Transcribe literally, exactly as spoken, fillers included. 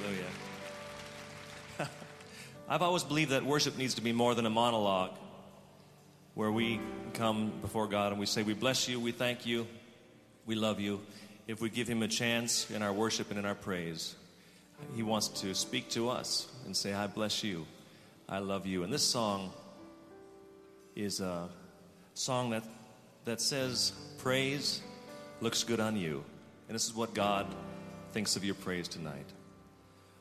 Hallelujah. I've always believed that worship needs to be more than a monologue where we come before God and we say, we bless you, we thank you, we love you. If we give him a chance in our worship and in our praise, he wants to speak to us and say, I bless you, I love you. And this song is a song that, that says, praise looks good on you. And this is what God thinks of your praise tonight.